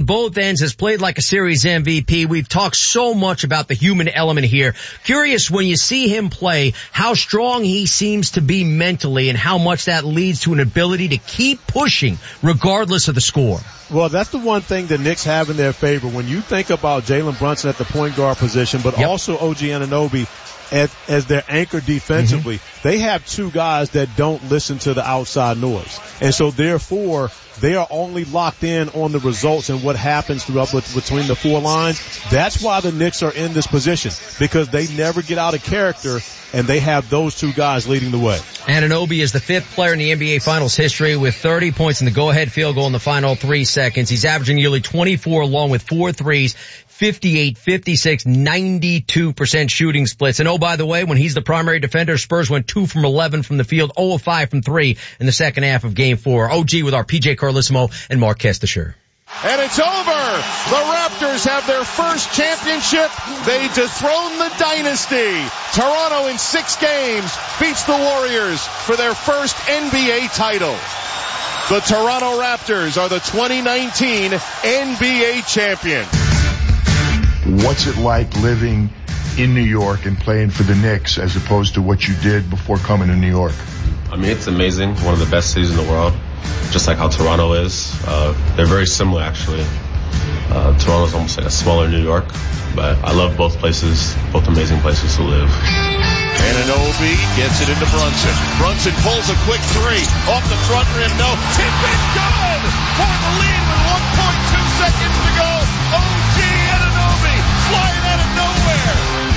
both ends, has played like a series MVP. We've talked so much about the human element here. Curious, when you see him play, how strong he seems to be mentally and how much that leads to an ability to keep pushing regardless of the score. Well, that's the one thing the Knicks have in their favor. When you think about Jalen Brunson at the point guard position, but also OG Anunoby as their anchor defensively, they have two guys that don't listen to the outside noise. And so therefore, they are only locked in on the results and what happens throughout between the four lines. That's why the Knicks are in this position, because they never get out of character, and they have those two guys leading the way. Anunoby is the fifth player in the NBA Finals history with 30 points in the go-ahead field goal in the final 3 seconds. He's averaging nearly 24 along with 4 threes, 58, 56, 92% shooting splits. And oh, by the way, when he's the primary defender, Spurs went 2 from 11 from the field, 0 of 5 from 3 in the second half of Game 4. OG with our PJ Carlissimo and Mark Kestisher. And it's over. The Raptors have their first championship. They dethrone the dynasty. Toronto in 6 games beats the Warriors for their first NBA title. The Toronto Raptors are the 2019 NBA champions. What's it like living in New York and playing for the Knicks as opposed to what you did before coming to New York? I mean, it's amazing. One of the best cities in the world, just like how Toronto is. They're very similar, actually. Toronto's almost like a smaller New York, but I love both places, both amazing places to live. Anunoby gets it into Brunson. Brunson pulls a quick 3 off the front rim. No, tip it good for the lead with 1.2 seconds to go. OG Anunoby flying out of nowhere.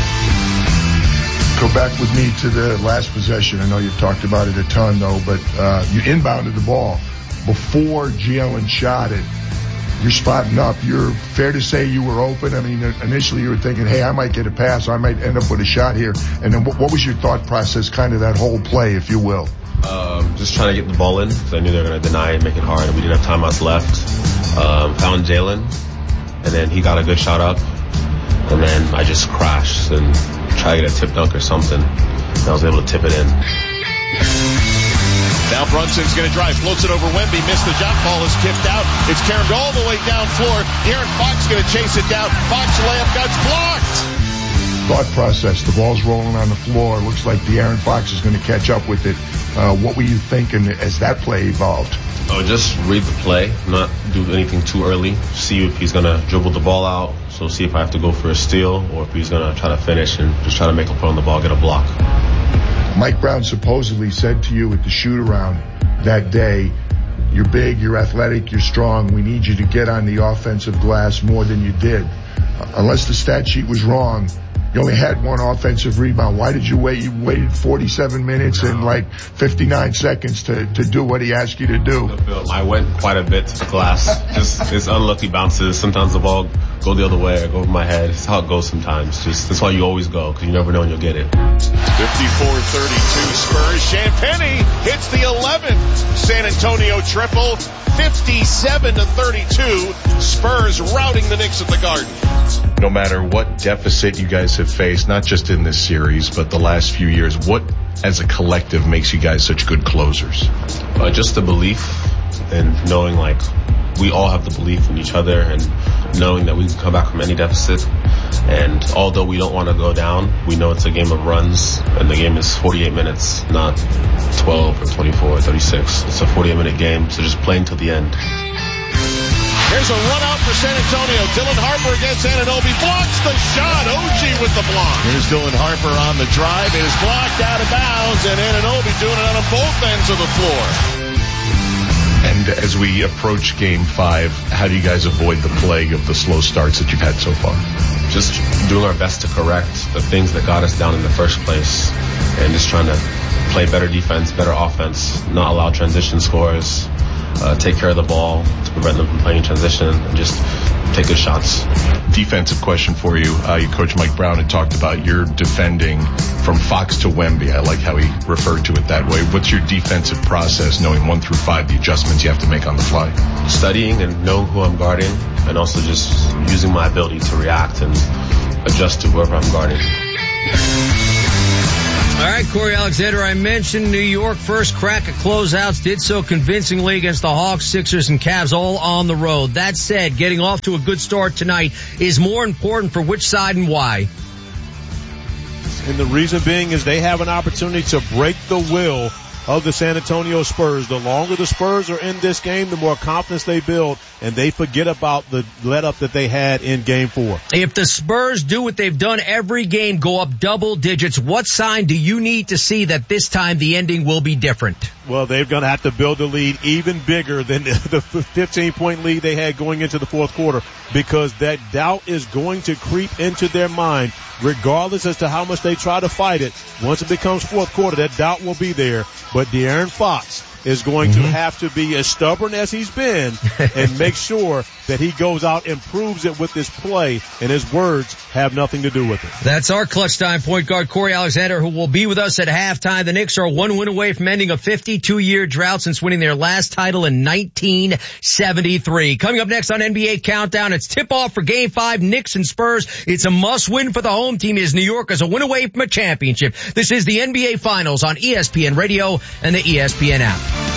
Go back with me to the last possession. I know you've talked about it a ton, though, but you inbounded the ball before Jalen shot it. You're spotting up. You're fair to say you were open. I mean, initially you were thinking, hey, I might get a pass. I might end up with a shot here. And then what was your thought process, kind of that whole play, if you will? Just trying to get the ball in because I knew they were going to deny and make it hard, and we didn't have timeouts left. Found Jalen, and then he got a good shot up. And then I just crashed and tried to get a tip dunk or something. And I was able to tip it in. Now Brunson's going to drive, floats it over Wemby, missed the jump ball, is tipped out. It's carried all the way down floor. Aaron Fox going to chase it down. Fox layup gets blocked. Thought process, the ball's rolling on the floor. Looks like the Aaron Fox is going to catch up with it. What were you thinking as that play evolved? Oh, just read the play, not do anything too early. See if he's going to dribble the ball out. So see if I have to go for a steal or if he's going to try to finish and just try to make a play on the ball, get a block. Mike Brown supposedly said to you at the shoot-around that day, you're big, you're athletic, you're strong. We need you to get on the offensive glass more than you did. Unless the stat sheet was wrong, you only had 1 offensive rebound. Why did you wait? You waited 47 minutes and like 59 seconds to do what he asked you to do. I went quite a bit to the glass. Just it's unlucky bounces. Sometimes the ball go the other way or go over my head. It's how it goes sometimes. That's why you always go, because you never know when you'll get it. 54-32 Spurs. Champagny hits the 11th San Antonio triple. 57-32. Spurs routing the Knicks at the Garden. No matter what deficit you guys have faced, not just in this series, but the last few years, what as a collective makes you guys such good closers? Just the belief and knowing like we all have the belief in each other and knowing that we can come back from any deficit. And although we don't want to go down, we know it's a game of runs and the game is 48 minutes, not 12 or 24 or 36. It's a 48-minute game, so just playing till the end. Here's a run out for San Antonio. Dylan Harper against Anunoby. Blocks the shot. OG with the block. Here's Dylan Harper on the drive. It is blocked out of bounds, and Anunoby doing it on both ends of the floor. And as we approach Game 5, how do you guys avoid the plague of the slow starts that you've had so far? Just doing our best to correct the things that got us down in the first place and just trying to play better defense, better offense, not allow transition scores, take care of the ball to prevent them from playing transition, and just take good shots. Defensive question for you. Your coach Mike Brown had talked about your defending from Fox to Wemby. I like how he referred to it that way. What's your defensive process, knowing 1 through 5, the adjustments you have to make on the fly? Studying and knowing who I'm guarding, and also just using my ability to react and adjust to whoever I'm guarding. All right, Corey Alexander, I mentioned New York first crack at closeouts, did so convincingly against the Hawks, Sixers, and Cavs all on the road. That said, getting off to a good start tonight is more important for which side and why? And the reason being is they have an opportunity to break the will of the San Antonio Spurs. The longer the Spurs are in this game, the more confidence they build, and they forget about the let-up that they had in Game 4. If the Spurs do what they've done every game, go up double digits, what sign do you need to see that this time the ending will be different? Well, they're going to have to build the lead even bigger than the 15-point lead they had going into the fourth quarter, because that doubt is going to creep into their mind, regardless as to how much they try to fight it. Once it becomes fourth quarter, that doubt will be there. But De'Aaron Fox is going to have to be as stubborn as he's been and make sure that he goes out and proves it with his play, and his words have nothing to do with it. That's our clutch time point guard, Corey Alexander, who will be with us at halftime. The Knicks are one win away from ending a 52-year drought since winning their last title in 1973. Coming up next on NBA Countdown, it's tip-off for Game 5, Knicks and Spurs. It's a must-win for the home team as New York is a win away from a championship. This is the NBA Finals on ESPN Radio and the ESPN app.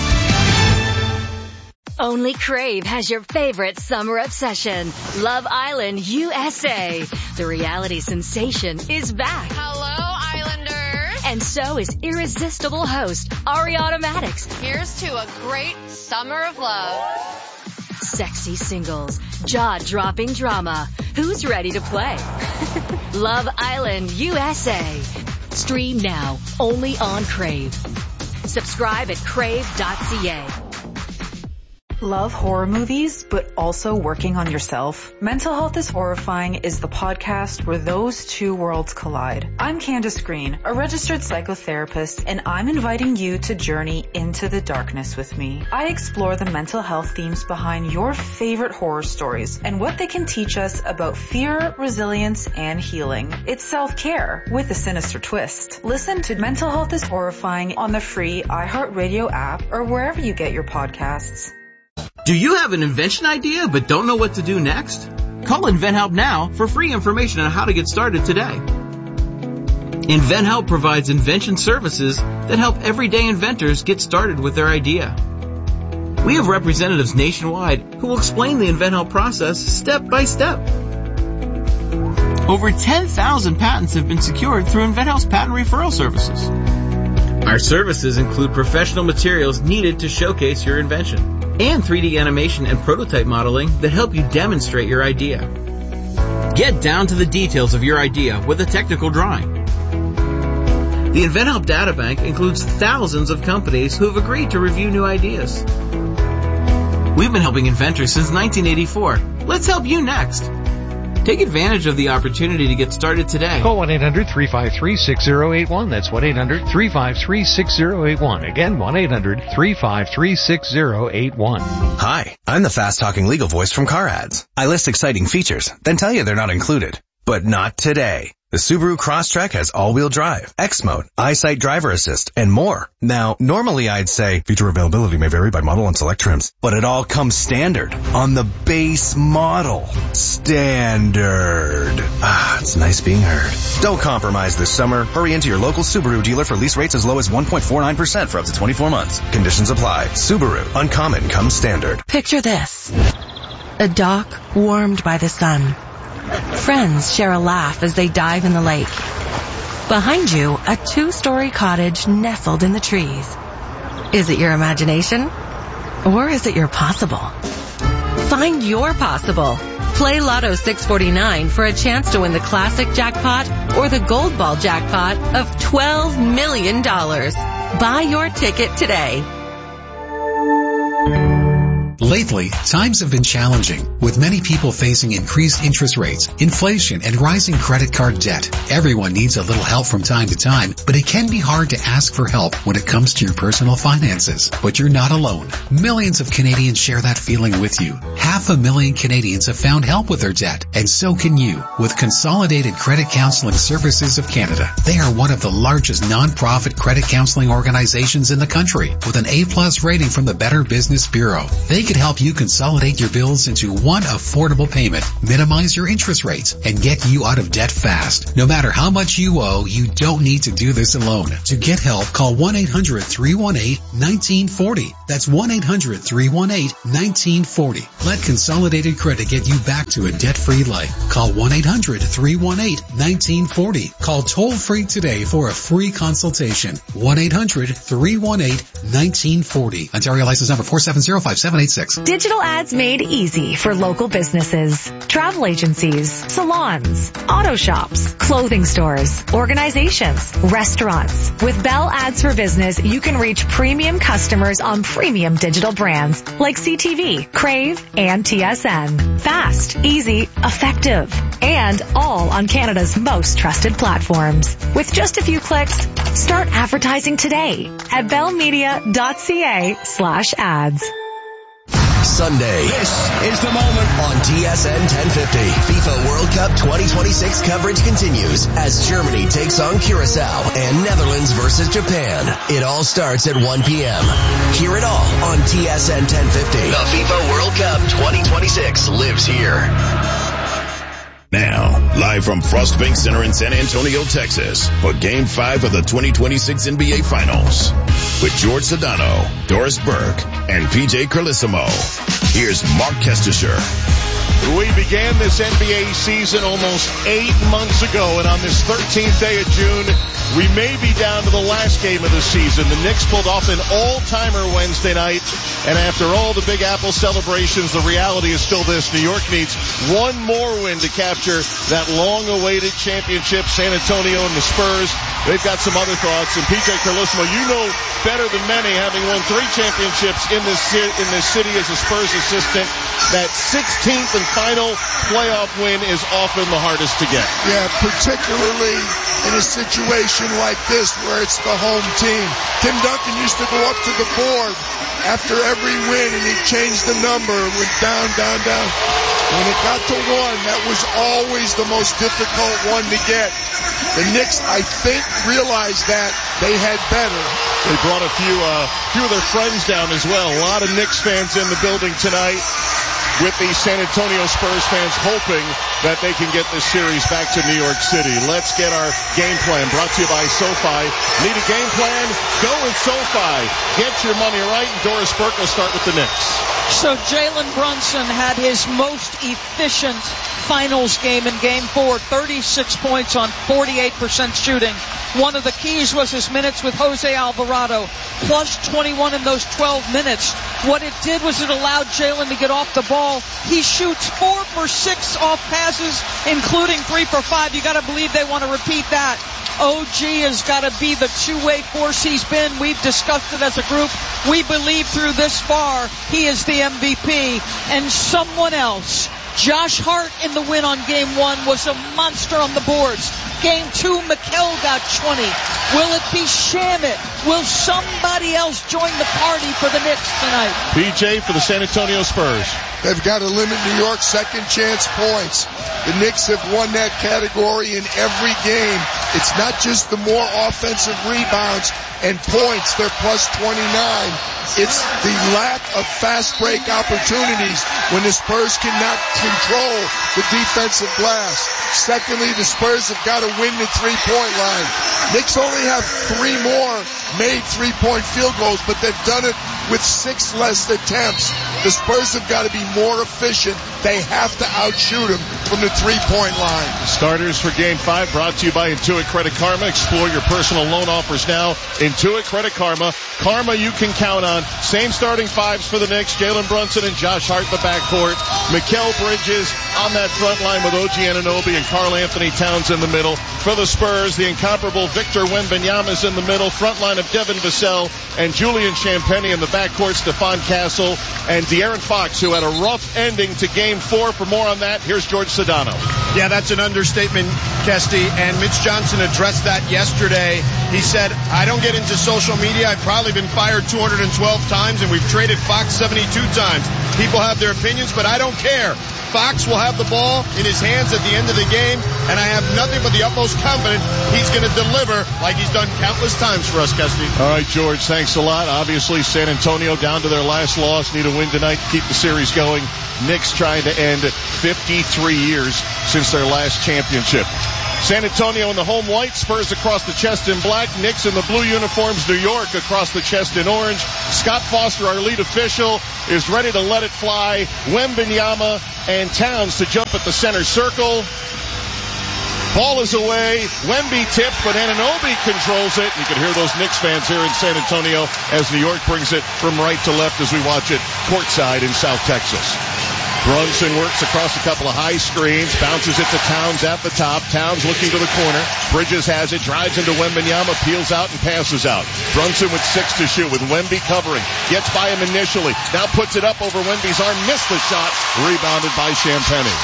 Only Crave has your favorite summer obsession, Love Island USA. The reality sensation is back. Hello, Islanders. And so is irresistible host Ariana Madix. Here's to a great summer of love. Sexy singles, jaw-dropping drama. Who's ready to play? Love Island USA. Stream now, only on Crave. Subscribe at crave.ca. Love horror movies, but also working on yourself? Mental Health is Horrifying is the podcast where those two worlds collide. I'm Candace Green, a registered psychotherapist, and I'm inviting you to journey into the darkness with me. I explore the mental health themes behind your favorite horror stories and what they can teach us about fear, resilience, and healing. It's self-care with a sinister twist. Listen to Mental Health is Horrifying on the free iHeartRadio app or wherever you get your podcasts. Do you have an invention idea but don't know what to do next? Call InventHelp now for free information on how to get started today. InventHelp provides invention services that help everyday inventors get started with their idea. We have representatives nationwide who will explain the InventHelp process step by step. Over 10,000 patents have been secured through InventHelp's patent referral services. Our services include professional materials needed to showcase your invention and 3D animation and prototype modeling that help you demonstrate your idea. Get down to the details of your idea with a technical drawing. The InventHelp Databank includes thousands of companies who have agreed to review new ideas. We've been helping inventors since 1984. Let's help you next. Take advantage of the opportunity to get started today. Call 1-800-353-6081. That's 1-800-353-6081. Again, 1-800-353-6081. Hi, I'm the fast-talking legal voice from Car Ads. I list exciting features, then tell you they're not included. But not today. The Subaru Crosstrek has all-wheel drive, X-Mode, EyeSight driver assist, and more. Now, normally I'd say feature availability may vary by model and select trims, but it all comes standard on the base model. Standard. Ah, it's nice being heard. Don't compromise this summer. Hurry into your local Subaru dealer for lease rates as low as 1.49% for up to 24 months. Conditions apply. Subaru. Uncommon comes standard. Picture this. A dock warmed by the sun. Friends share a laugh as they dive in the lake. Behind you, a 2-story cottage nestled in the trees. Is it your imagination? Or is it your possible? Find your possible. Play Lotto 649 for a chance to win the classic jackpot or the gold ball jackpot of $12 million. Buy your ticket today. Lately, times have been challenging, with many people facing increased interest rates, inflation, and rising credit card debt. Everyone needs a little help from time to time, but it can be hard to ask for help when it comes to your personal finances. But you're not alone. Millions of Canadians share that feeling with you. 500,000 Canadians have found help with their debt, and so can you, with Consolidated Credit Counseling Services of Canada. They are one of the largest non-profit credit counseling organizations in the country, with an A+ rating from the Better Business Bureau. They can could help you consolidate your bills into one affordable payment, minimize your interest rates, and get you out of debt fast. No matter how much you owe, you don't need to do this alone. To get help, call 1-800-318-1940. That's 1-800-318-1940. Let Consolidated Credit get you back to a debt-free life. Call 1-800-318-1940. Call toll-free today for a free consultation. 1-800-318-1940. Ontario license number 4705786. Digital ads made easy for local businesses, travel agencies, salons, auto shops, clothing stores, organizations, restaurants. With Bell Ads for Business, you can reach premium customers on premium digital brands like CTV, Crave, and TSN. Fast, easy, effective, and all on Canada's most trusted platforms. With just a few clicks, start advertising today at bellmedia.ca/ads. Sunday. This is the moment on TSN 1050. FIFA World Cup 2026 coverage continues as Germany takes on Curacao and Netherlands versus Japan. It all starts at 1 p.m. Hear it all on TSN 1050. The FIFA World Cup 2026 lives here. Now, live from Frost Bank Center in San Antonio, Texas, for Game 5 of the 2026 NBA Finals. With George Sedano, Doris Burke, and PJ Carlissimo. Here's Mark Kestisher. We began this NBA season almost 8 months ago, and on this 13th day of June, we may be down to the last game of the season. The Knicks pulled off an all-timer Wednesday night, and after all the Big Apple celebrations, the reality is still this. New York needs one more win to capture that long-awaited championship. San Antonio and the Spurs, they've got some other thoughts. And PJ Carlissimo, you know better than many, having won 3 championships in this city as a Spurs assistant, that 16th and final playoff win is often the hardest to get. Yeah, particularly in a situation like this where it's the home team. Tim Duncan used to go up to the board after every win and he'd change the number, went down, down, down. When it got to 1, that was always the most difficult one to get. The Knicks, I think, realized that they had better. They brought a few of their friends down as well. A lot of Knicks fans in the building tonight, with the San Antonio Spurs fans hoping that they can get this series back to New York City. Let's get our game plan brought to you by SoFi. Need a game plan? Go with SoFi. Get your money right. And Doris Burke will start with the Knicks. So Jalen Brunson had his most efficient finals game in Game 4, 36 points on 48% shooting. One of the keys was his minutes with Jose Alvarado, plus 21 in those 12 minutes. What it did was it allowed Jalen to get off the ball. He shoots 4 for 6 off passes, including 3 for 5. You got to believe they want to repeat that. OG has got to be the two-way force he's been. We've discussed it as a group. We believe through this far he is the MVP. And someone else, Josh Hart in the win on Game 1 was a monster on the boards. Game 2, Mikal got 20. Will it be Shamet? Will somebody else join the party for the Knicks tonight? PJ for the San Antonio Spurs. They've got to limit New York's second chance points. The Knicks have won that category in every game. It's not just the more offensive rebounds and points, they're plus 29. It's the lack of fast break opportunities when the Spurs cannot control the defensive glass. Secondly, the Spurs have got to win the three-point line. Knicks only have 3 more made three-point field goals, but they've done it with 6 less attempts. The Spurs have got to be more efficient. They have to outshoot them from the three-point line. Starters for Game 5 brought to you by Intuit Credit Karma. Explore your personal loan offers now. Intuit Credit Karma. Karma you can count on. Same starting 5s for the Knicks. Jalen Brunson and Josh Hart in the backcourt. Mikal Bridges on that front line with OG Anunoby and Karl Anthony Towns in the middle. For the Spurs, the incomparable Victor Wembanyama is in the middle. Front line of Devin Vassell and Julian Champagnie in the backcourt. Stephon Castle and De'Aaron Fox, who had a rough ending to Game 4. For more on that, here's George Sedano. Yeah, that's an understatement, Kesty. And Mitch Johnson addressed that yesterday. He said, I don't get into social media. I've probably been fired 212 times, and we've traded Fox 72 times. People have their opinions, but I don't care. Fox will have the ball in his hands at the end of the game, and I have nothing but the utmost confidence he's going to deliver like he's done countless times for us, Kesty. All right, George, thanks a lot. Obviously, San Antonio down to their last loss. Need a win tonight to keep the series going. Knicks trying to end 53 years since their last championship. San Antonio in the home white, Spurs across the chest in black, Knicks in the blue uniforms, New York across the chest in orange. Scott Foster, our lead official, is ready to let it fly. Wembanyama and Towns to jump at the center circle. Ball is away. Wemby tipped, but Anunoby controls it. You can hear those Knicks fans here in San Antonio as New York brings it from right to left as we watch it courtside in South Texas. Brunson works across a couple of high screens, bounces it to Towns at the top. Towns looking to the corner. Bridges has it, drives into Wembanyama, peels out and passes out. Brunson with 6 to shoot with Wemby covering. Gets by him initially. Now puts it up over Wemby's arm. Missed the shot. Rebounded by Champagnie.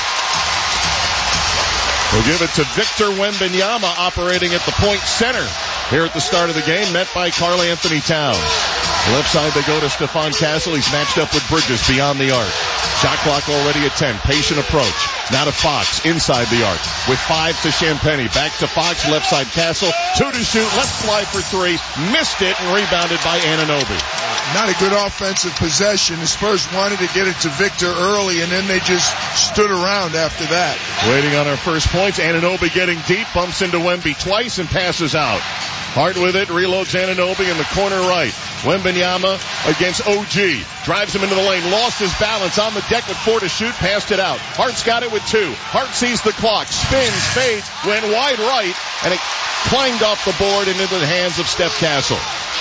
We'll give it to Victor Wembanyama operating at the point center here at the start of the game, met by Karl Anthony Towns. Left side they go to Stephon Castle. He's matched up with Bridges beyond the arc. Shot clock already at 10. Patient approach. Now to Fox inside the arc. With 5 to Champagnie. Back to Fox. Left side Castle. 2 to shoot. Left slide for 3. Missed it and rebounded by Anunoby. Not a good offensive possession. The Spurs wanted to get it to Victor early, and then they just stood around after that. Waiting on our first points. Anunoby getting deep. Bumps into Wemby twice and passes out. Hart with it, reloads Anunoby in the corner right. Wembanyama against OG. Drives him into the lane, lost his balance on the deck with 4 to shoot, passed it out. Hart's got it with 2. Hart sees the clock, spins, fades, went wide right, and it clanged off the board and into the hands of Steph Castle.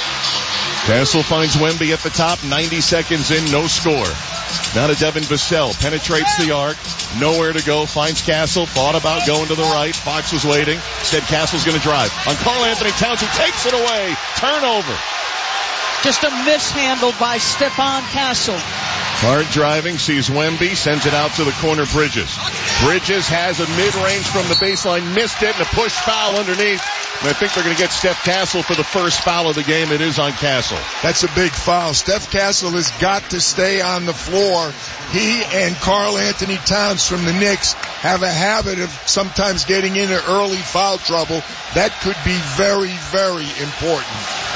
Castle finds Wemby at the top, 90 seconds in, no score. Now to Devin Vassell, penetrates the arc, nowhere to go, finds Castle, thought about going to the right, Fox was waiting, said Castle's going to drive. On Karl Anthony Towns, who takes it away, turnover. Just a mishandle by Stephon Castle. Hart driving, sees Wemby, sends it out to the corner Bridges. Bridges has a mid-range from the baseline, missed it, and a push foul underneath. And I think they're going to get Steph Castle for the first foul of the game. It is on Castle. That's a big foul. Steph Castle has got to stay on the floor. He and Karl Anthony Towns from the Knicks have a habit of sometimes getting into early foul trouble. That could be very, very important.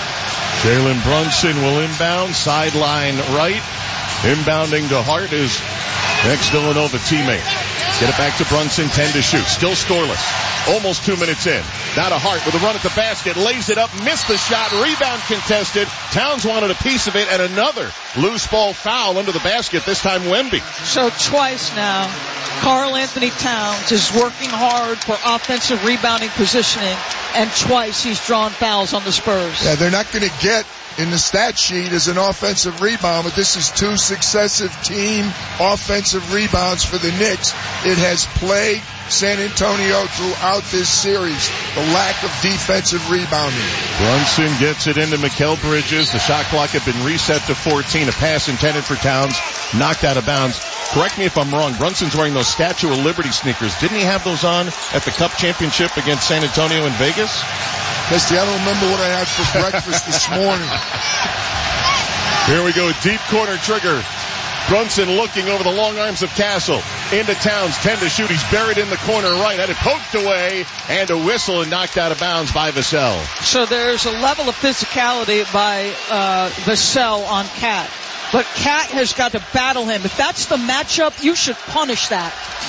Jalen Brunson will inbound, sideline right. Inbounding to Hart is next Villanova teammate. Get it back to Brunson, 10 to shoot. Still scoreless. Almost 2 minutes in. Now to Hart with a run at the basket. Lays it up, missed the shot. Rebound contested. Towns wanted a piece of it, and another loose ball foul under the basket, this time Wemby. So twice now, Karl Anthony Towns is working hard for offensive rebounding positioning, and twice he's drawn fouls on the Spurs. Yeah, they're not going to get in the stat sheet as an offensive rebound, but this is 2 successive team offensive rebounds for the Knicks. It has plagued San Antonio throughout this series, the lack of defensive rebounding. Brunson gets it into Mikal Bridges. The shot clock had been reset to 14. A pass intended for Towns, knocked out of bounds. Correct me if I'm wrong. Brunson's wearing those Statue of Liberty sneakers. Didn't he have those on at the Cup Championship against San Antonio in Vegas? Kesty, I don't remember what I had for breakfast this morning. Here we go, deep corner trigger. Brunson looking over the long arms of Castle. Into Towns, 10 to shoot. He's buried in the corner right. Had it poked away, and a whistle and knocked out of bounds by Vassell. So there's a level of physicality by Vassell on Cat. But Cat has got to battle him. If that's the matchup, you should punish that.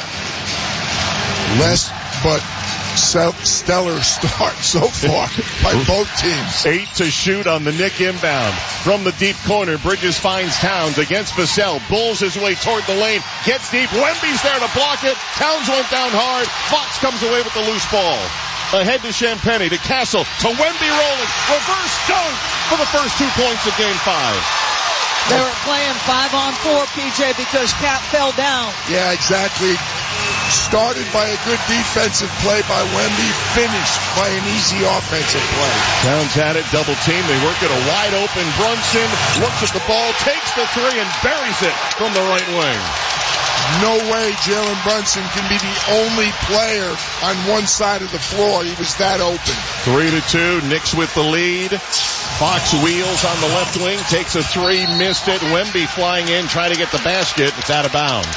Less but stellar start so far by both teams. 8 to shoot on the Knick inbound. From the deep corner, Bridges finds Towns against Vassell. Bulls his way toward the lane. Gets deep. Wemby's there to block it. Towns went down hard. Fox comes away with the loose ball. Ahead to Champagnie, to Castle, to Wemby rolling. Reverse dunk for the first 2 points of Game 5. They were playing 5-on-4, PJ, because Cat fell down. Yeah, exactly. Started by a good defensive play by Wemby, finished by an easy offensive play. Towns had it, double team. They work at a wide open. Brunson looks at the ball, takes the 3, and buries it from the right wing. No way Jalen Brunson can be the only player on one side of the floor. He was that open. 3-2, Knicks with the lead. Fox wheels on the left wing, takes a 3, missed it. Wemby flying in, trying to get the basket. It's out of bounds.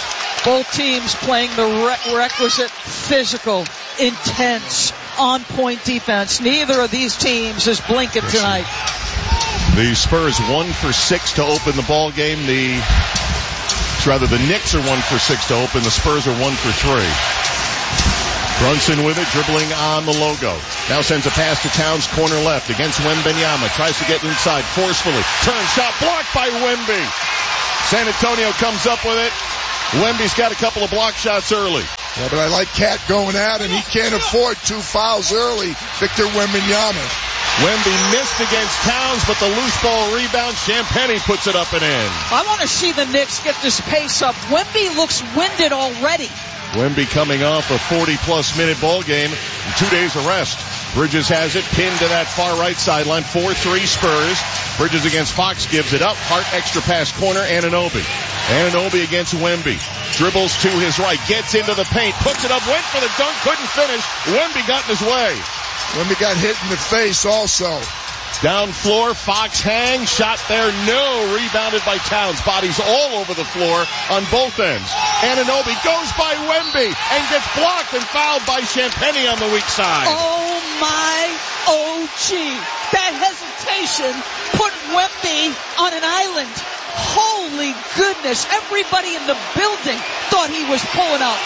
Both teams playing the requisite physical, intense, on-point defense. Neither of these teams is blinking tonight. The Spurs 1 for 6 to open the ball game. The Knicks are 1 for 6 to open. The Spurs are 1 for 3. Brunson with it, dribbling on the logo. Now sends a pass to Towns, corner left against Wembanyama. Tries to get inside forcefully. Turn shot blocked by Wemby. San Antonio comes up with it. Wemby's got a couple of block shots early. Yeah, but I like Cat going at him. He can't afford 2 fouls early. Victor Wembanyama. Wemby missed against Towns, but the loose ball rebound, Champagnie puts it up and in. I want to see the Knicks get this pace up. Wemby looks winded already. Wemby coming off a 40-plus minute ball game and 2 days of rest. Bridges has it pinned to that far right sideline. 4-3 Spurs. Bridges against Fox gives it up. Hart extra pass corner. Anunoby against Wemby. Dribbles to his right. Gets into the paint. Puts it up. Went for the dunk. Couldn't finish. Wemby got in his way. Wemby got hit in the face also. Down floor, Fox hangs, shot there, no, rebounded by Towns. Bodies all over the floor on both ends. Anunoby goes by Wemby and gets blocked and fouled by Champagnie on the weak side. Oh my OG. That hesitation put Wemby on an island. Holy goodness, everybody in the building thought he was pulling up.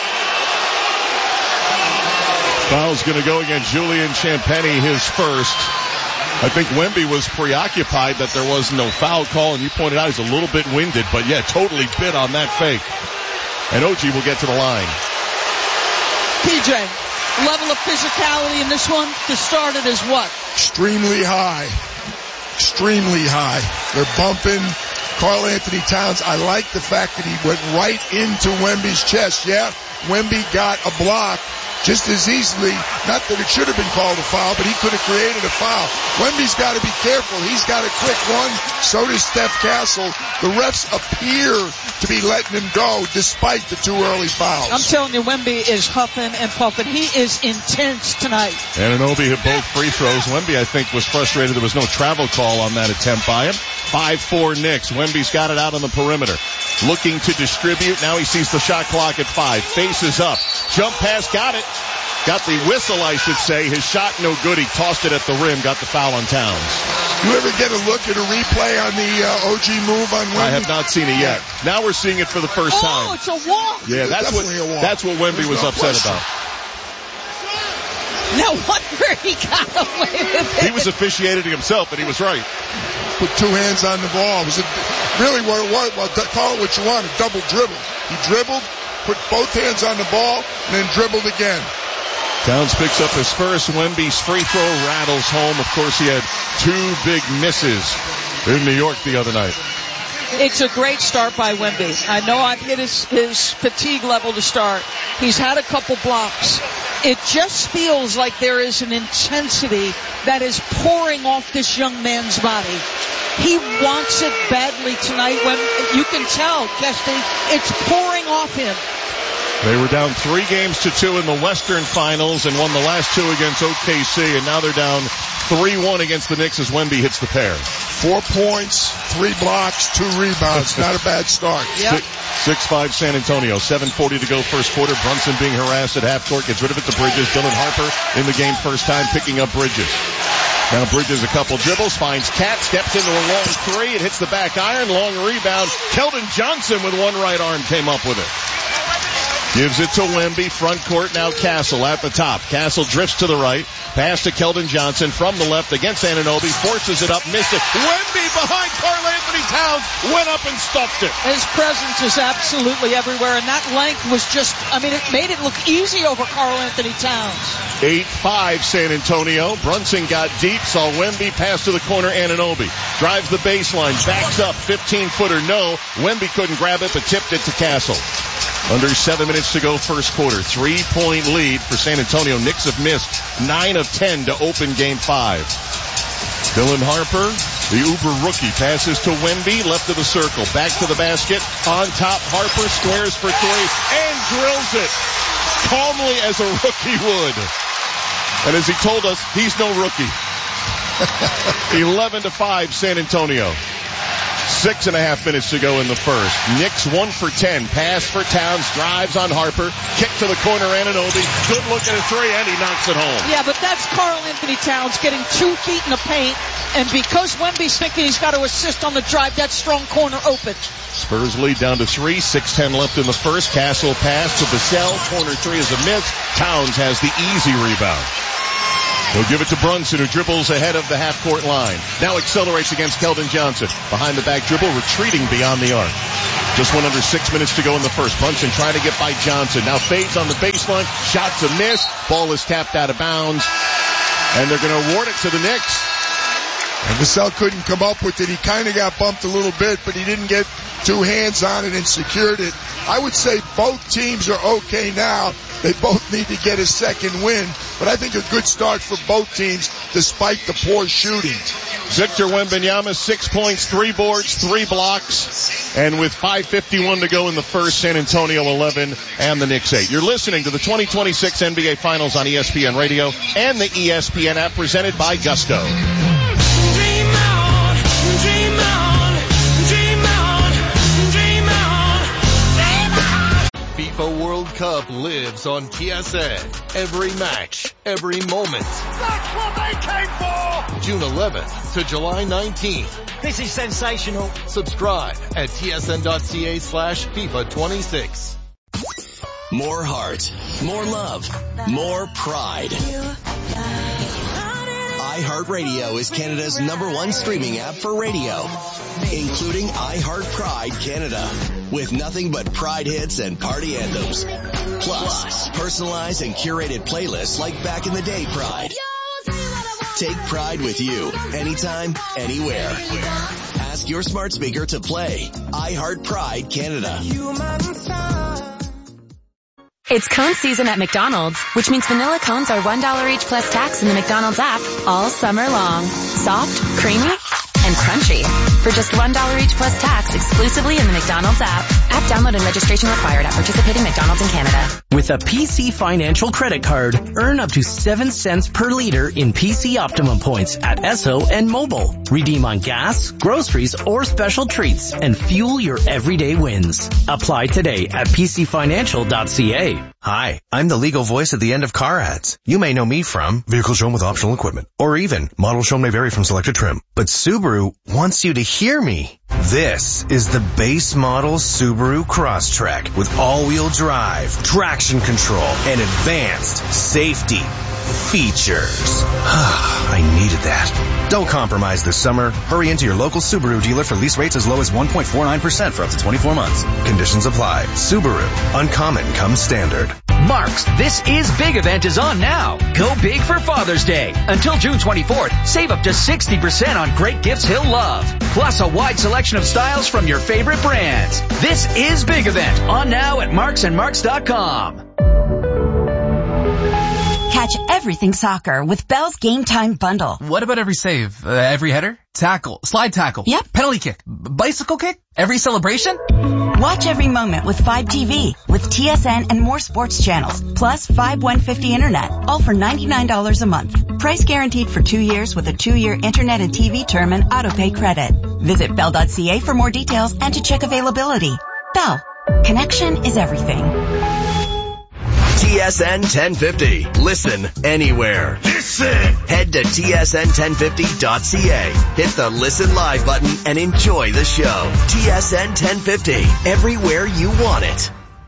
Foul's going to go against Julian Champagnie, his first. I think Wemby was preoccupied that there was no foul call, and you pointed out he's a little bit winded, but yeah, totally bit on that fake. And OG will get to the line. PJ, level of physicality in this one to start it is what? Extremely high. Extremely high. They're bumping. Karl Anthony Towns, I like the fact that he went right into Wemby's chest. Yeah, Wemby got a block just as easily. Not that it should have been called a foul, but he could have created a foul. Wemby's got to be careful. He's got a quick one. So does Steph Castle. The refs appear to be letting him go despite the 2 early fouls. I'm telling you, Wemby is huffing and puffing. He is intense tonight. Anunoby hit both free throws. Wemby, I think, was frustrated there was no travel call on that attempt by him. 5-4 Knicks. Wemby's got it out on the perimeter. Looking to distribute. Now he sees the shot clock at 5. Faces up. Jump pass. Got it. Got the whistle, I should say. His shot no good. He tossed it at the rim. Got the foul on Towns. You ever get a look at a replay on the OG move on Wemby? I have not seen it yet. Now we're seeing it for the first time. Oh, it's a walk. Yeah, that's what Wemby was upset about. No wonder he got away with it. He was officiating himself, and he was right. Put 2 hands on the ball. It was really what it was. Well, call it what you want, a double dribble. He dribbled, put both hands on the ball, and then dribbled again. Towns picks up his first. Wemby's free throw rattles home. Of course, he had 2 big misses in New York the other night. It's a great start by Wemby. I know I've hit his fatigue level to start. He's had a couple blocks. It just feels like there is an intensity that is pouring off this young man's body. He wants it badly tonight. When you can tell, Kesty, it's pouring off him. They were down 3-2 in the Western Finals and won the last 2 against OKC, and now they're down 3-1 against the Knicks as Wemby hits the pair. 4 points, 3 blocks, 2 rebounds. Not a bad start. Yep. 6-5 San Antonio. 7:40 to go first quarter. Brunson being harassed at half court. Gets rid of it to Bridges. Dylan Harper in the game first time picking up Bridges. Now Bridges a couple dribbles. Finds Cat. Steps into a long 3. It hits the back iron. Long rebound. Keldon Johnson with one right arm came up with it. Gives it to Wemby, front court, now Castle at the top. Castle drifts to the right, pass to Keldon Johnson from the left against Anunoby, forces it up, missed it. Wemby behind Karl Anthony Towns, went up and stuffed it. His presence is absolutely everywhere, and that length was just, it made it look easy over Karl Anthony Towns. 8-5 San Antonio. Brunson got deep, saw Wemby pass to the corner, Anunoby. Drives the baseline, backs up, 15-footer, no. Wemby couldn't grab it, but tipped it to Castle. Under 7 minutes to go first quarter. 3-point lead for San Antonio. Knicks have missed 9 of 10 to open game 5. Dylan Harper, the Uber rookie, passes to Wemby, left of the circle, back to the basket, on top, Harper squares for 3 and drills it calmly as a rookie would. And as he told us, he's no rookie. 11-5 San Antonio. 6.5 minutes to go in the first. Knicks 1 for 10. Pass for Towns. Drives on Harper. Kick to the corner. Anunoby. Good look at a three, and he knocks it home. Yeah, but that's Karl Anthony Towns getting 2 feet in the paint. And because Wemby's thinking he's got to assist on the drive, that strong corner open. Spurs lead down to 3. 6:10 left in the first. Castle pass to Vassell. Corner three is a miss. Towns has the easy rebound. He'll give it to Brunson, who dribbles ahead of the half-court line. Now accelerates against Keldon Johnson. Behind the back dribble, retreating beyond the arc. Just 1 under 6 minutes to go in the first. Brunson trying to get by Johnson. Now fades on the baseline. Shot's a miss. Ball is tapped out of bounds. And they're going to award it to the Knicks. And Vassell couldn't come up with it. He kind of got bumped a little bit, but he didn't get 2 hands on it and secured it. I would say both teams are okay now. They both need to get a second win, but I think a good start for both teams despite the poor shooting. Victor Wembanyama, 6 points, 3 boards, 3 blocks, and with 5:51 to go in the first, San Antonio 11 and the Knicks 8. You're listening to the 2026 NBA Finals on ESPN Radio and the ESPN app, presented by Gusto. FIFA World Cup lives on TSN. Every match, every moment. That's what they came for! June 11th to July 19th. This is sensational. Subscribe at tsn.ca/FIFA26. More heart, more love, more pride. iHeartRadio is Canada's #1 streaming app for radio, including iHeart Pride Canada, with nothing but Pride hits and party anthems. Plus, personalized and curated playlists like Back in the Day Pride. Take Pride with you, anytime, anywhere. Ask your smart speaker to play iHeart Pride Canada. It's cone season at McDonald's, which means vanilla cones are $1 each plus tax in the McDonald's app all summer long. Soft, creamy, and crunchy. For just $1 each plus tax exclusively in the McDonald's app. App download and registration required at participating McDonald's in Canada. With a PC Financial credit card, earn up to 7 cents per liter in PC Optimum points at Esso and Mobile. Redeem on gas, groceries, or special treats and fuel your everyday wins. Apply today at pcfinancial.ca. Hi, I'm the legal voice at the end of car ads. You may know me from vehicle shown with optional equipment, or even model shown may vary from selected trim. But Subaru wants you to hear me. This is the base model Subaru Crosstrek with all-wheel drive, traction control, and advanced safety features. I needed that. Don't compromise this summer. Hurry into your local Subaru dealer for lease rates as low as 1.49% for up to 24 months. Conditions apply. Subaru. Uncommon comes standard. Mark's This Is Big event is on now. Go big for Father's Day. Until June 24th, save up to 60% on great gifts he'll love. Plus a wide selection of styles from your favorite brands. This Is Big event on now at marksandmarks.com. Catch everything soccer with Bell's Game Time Bundle. What about every save? Every header? Tackle? Slide tackle? Yep. Penalty kick? Bicycle kick? Every celebration? Watch every moment with 5TV with TSN and more sports channels, plus 5150 internet, all for $99 a month. Price guaranteed for 2 years with a 2-year internet and TV term and autopay credit. Visit bell.ca for more details and to check availability. Bell. Connection is everything. TSN 1050. Listen anywhere. Listen! Head to tsn1050.ca. Hit the Listen Live button and enjoy the show. TSN 1050. Everywhere you want it.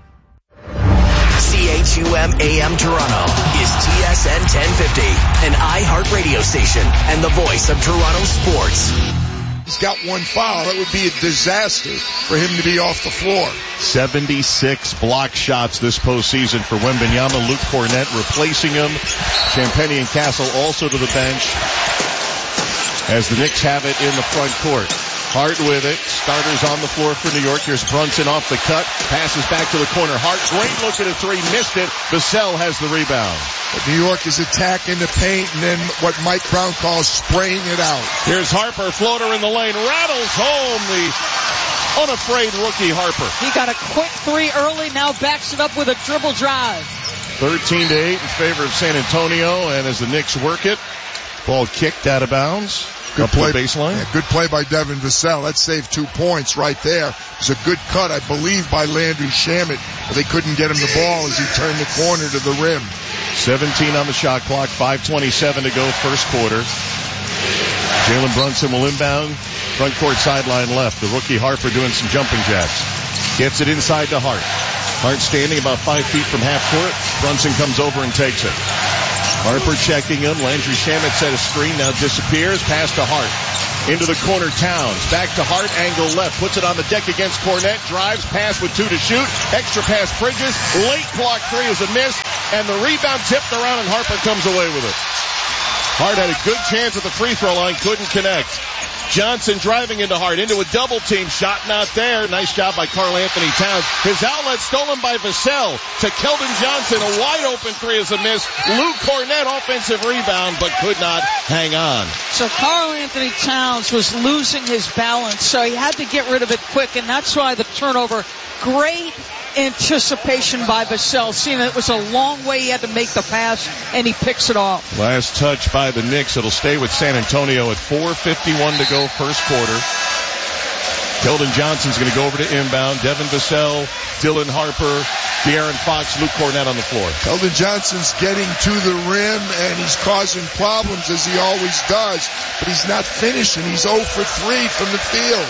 CHUM AM Toronto is TSN 1050, an iHeart radio station and the voice of Toronto sports. He's got 1 foul. It would be a disaster for him to be off the floor. 76 block shots this postseason for Wembanyama. Luke Cornett replacing him. Champagnie and Castle also to the bench as the Knicks have it in the front court. Hart with it. Starters on the floor for New York. Here's Brunson off the cut. Passes back to the corner. Hart, great look at a three. Missed it. Vassell has the rebound. But New York is attacking the paint and then what Mike Brown calls spraying it out. Here's Harper. Floater in the lane. Rattles home the unafraid rookie Harper. He got a quick three early. Now backs it up with a dribble drive. 13-8 in favor of San Antonio. And as the Knicks work it, ball kicked out of bounds. Good play. Baseline. Yeah, good play by Devin Vassell. That saved 2 points right there. It was a good cut, I believe, by Landry Shamet. But they couldn't get him the ball as he turned the corner to the rim. 17 on the shot clock. 5:27 to go first quarter. Jalen Brunson will inbound. Front court sideline left. The rookie Harper doing some jumping jacks. Gets it inside to Hart. Hart standing about 5 feet from half court. Brunson comes over and takes it. Harper checking him. Landry Shamet set a screen, now disappears. Pass to Hart. Into the corner, Towns. Back to Hart, angle left. Puts it on the deck against Cornette. Drives, pass with 2 to shoot. Extra pass, Bridges. Late block 3 is a miss. And the rebound tipped around and Harper comes away with it. Hart had a good chance at the free throw line, couldn't connect. Johnson driving into Hart, into a double team shot, not there. Nice job by Karl Anthony Towns. His outlet stolen by Vassell to Keldon Johnson. A wide open 3 is a miss. Luke Cornette offensive rebound, but could not hang on. So Karl Anthony Towns was losing his balance, so he had to get rid of it quick, and that's why the turnover. Great anticipation by Vassell, seeing it was a long way he had to make the pass, and he picks it off. Last touch by the Knicks. It'll stay with San Antonio at 4:51 to go first quarter. Keldon Johnson's going to go over to inbound. Devin Vassell, Dylan Harper, De'Aaron Fox, Luke Cornette on the floor. Keldon Johnson's getting to the rim, and he's causing problems as he always does, but he's not finishing. He's 0 for 3 from the field.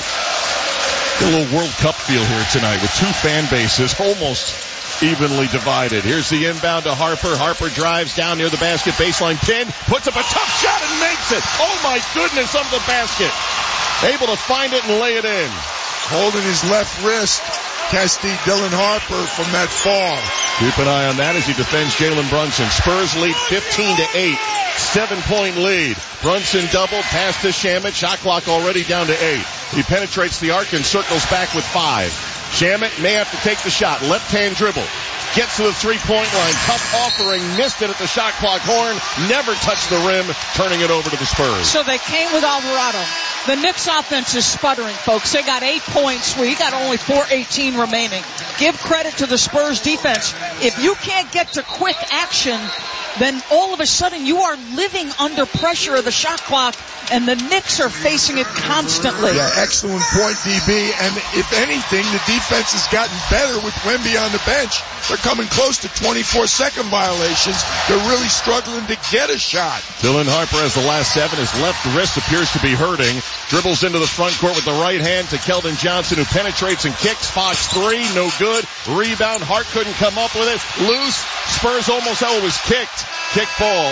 A little World Cup feel here tonight with 2 fan bases almost evenly divided. Here's the inbound to Harper. Harper drives down near the basket, baseline pin, puts up a tough shot and makes it. Oh my goodness, under the basket. Able to find it and lay it in. Holding his left wrist, Kesty, Dylan Harper from that fall. Keep an eye on that as he defends Jalen Brunson. Spurs lead 15-8. 7-point lead. Brunson double, pass to Shamet. Shot clock already down to 8. He penetrates the arc and circles back with 5. Shamet may have to take the shot. Left-hand dribble. Gets to the three-point line. Tough offering. Missed it at the shot clock horn. Never touched the rim. Turning it over to the Spurs. So they came with Alvarado. The Knicks offense is sputtering, folks. They got 8 points. We got only 4:18 remaining. Give credit to the Spurs defense. If you can't get to quick action, then all of a sudden you are living under pressure of the shot clock, and the Knicks are facing it constantly. Yeah, excellent point, DB. And if anything, the defense has gotten better with Wemby on the bench. They're coming close to 24-second violations. They're really struggling to get a shot. Dylan Harper has the last 7. His left wrist appears to be hurting. Dribbles into the front court with the right hand to Keldon Johnson, who penetrates and kicks. Fox 3, no good. Rebound. Hart couldn't come up with it. Loose. Spurs almost was kicked. Kick ball.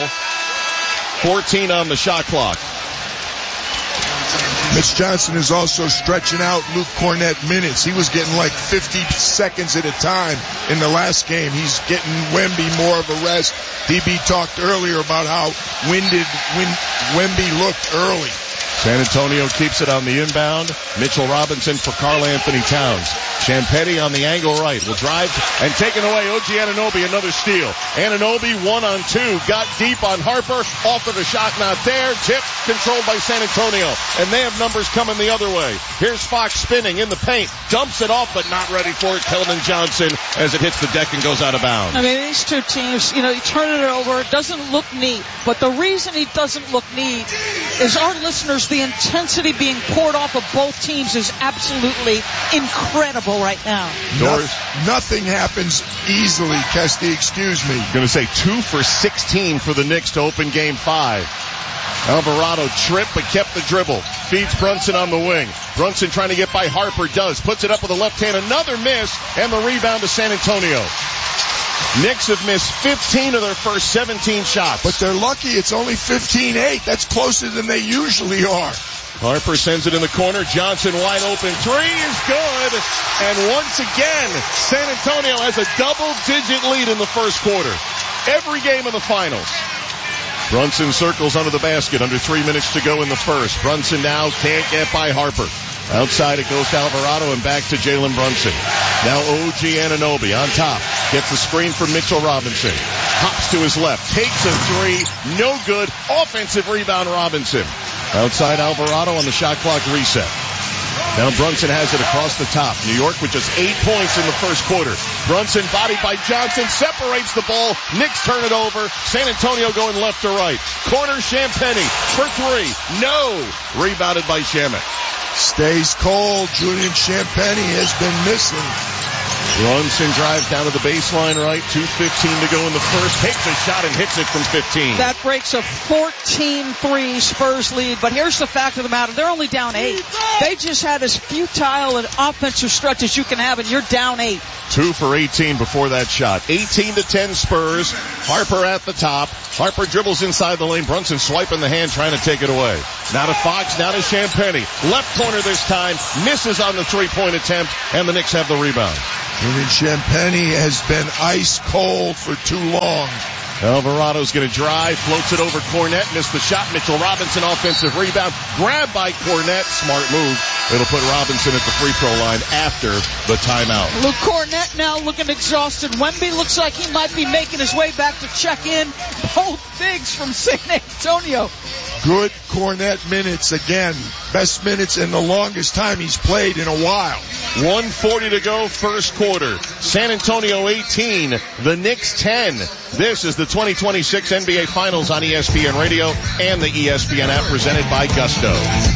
14 on the shot clock. Mitch Johnson is also stretching out Luke Cornette minutes. He was getting like 50 seconds at a time in the last game. He's getting Wemby more of a rest. DB talked earlier about how winded Wemby looked early. San Antonio keeps it on the inbound. Mitchell Robinson for Karl Anthony Towns. Champetti on the angle right. Will drive and taken away. OG Anunoby, another steal. Anunoby 1-on-2. Got deep on Harper. Offered a shot, not there. Tip controlled by San Antonio. And they have numbers coming the other way. Here's Fox spinning in the paint. Dumps it off, but not ready for it. Keldon Johnson as it hits the deck and goes out of bounds. I mean, these two teams, you turn it over. It doesn't look neat. But the reason it doesn't look neat is our listeners, the intensity being poured off of both teams is absolutely incredible right now. Nothing happens easily, Kesty, excuse me. Going to say 2 for 16 for the Knicks to open game 5. Alvarado tripped but kept the dribble. Feeds Brunson on the wing. Brunson trying to get by Harper, does. Puts it up with the left hand. Another miss, and the rebound to San Antonio. Knicks have missed 15 of their first 17 shots. But they're lucky it's only 15-8. That's closer than they usually are. Harper sends it in the corner. Johnson wide open. 3 is good. And once again, San Antonio has a double-digit lead in the first quarter. Every game in the finals. Brunson circles under the basket. Under 3 minutes to go in the first. Brunson now can't get by Harper. Outside it goes to Alvarado and back to Jalen Brunson. Now OG Anunoby on top. Gets the screen from Mitchell Robinson. Hops to his left. Takes a 3. No good. Offensive rebound Robinson. Outside Alvarado on the shot clock reset. Now Brunson has it across the top. New York with just 8 points in the first quarter. Brunson bodied by Johnson, separates the ball. Knicks turn it over. San Antonio going left to right. Corner Champagnie for three. No. Rebounded by Shamet. Stays cold. Julian Champagnie has been missing. Brunson drives down to the baseline right. 2:15 to go in the first. Takes a shot and hits it from 15. That breaks a 14-3 Spurs lead. But here's the fact of the matter. They're only down 8. They just had as futile an offensive stretch as you can have, and you're down 8. 2 for 18 before that shot. 18-10 Spurs. Harper at the top. Harper dribbles inside the lane. Brunson swiping the hand, trying to take it away. Now to Fox, now to Champagnie. Left corner this time. Misses on the three-point attempt, and the Knicks have the rebound. Julian Champagnie has been ice cold for too long. Alvarado's going to drive, floats it over Cornette, missed the shot. Mitchell Robinson offensive rebound, grabbed by Cornette, smart move. It'll put Robinson at the free throw line after the timeout. Luke Cornette now looking exhausted. Wemby looks like he might be making his way back to check in. Both bigs from San Antonio. Good Cornette minutes again. Best minutes in the longest time he's played in a while. 1:40 to go, first quarter. San Antonio 18, the Knicks 10. This is the 2026 NBA Finals on ESPN Radio and the ESPN app, presented by Gusto.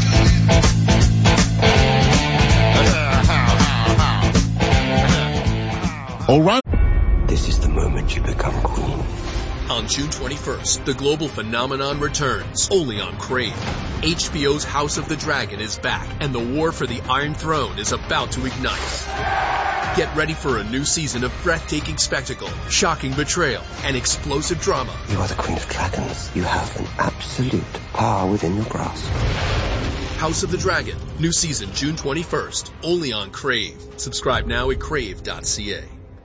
This is the moment you become queen. On June 21st, the global phenomenon returns, only on Crave. HBO's House of the Dragon is back, and the war for the Iron Throne is about to ignite. Get ready for a new season of breathtaking spectacle, shocking betrayal, and explosive drama. You are the Queen of Dragons. You have an absolute power within your grasp. House of the Dragon, new season June 21st, only on Crave. Subscribe now at crave.ca.